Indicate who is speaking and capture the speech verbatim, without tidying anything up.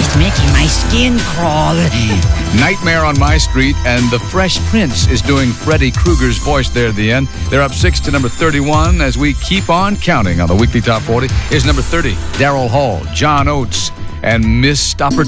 Speaker 1: It's making my skin crawl.
Speaker 2: Nightmare on My Street and The Fresh Prince is doing Freddy Krueger's voice there at the end. They're up six to number thirty-one as we keep on counting on the weekly top forty. Here's number thirty, Daryl Hall, John Oates, and Missed Opportunity.